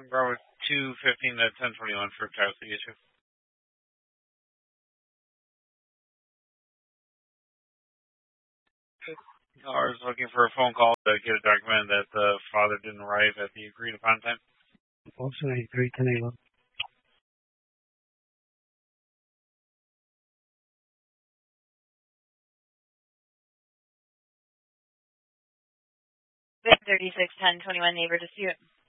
Bravo 215 to 1021 for Coyote issue. I was looking for a phone call to get a document that the father didn't arrive at the agreed upon time. Also 93, 1081. 36, 1021 neighbor dispute.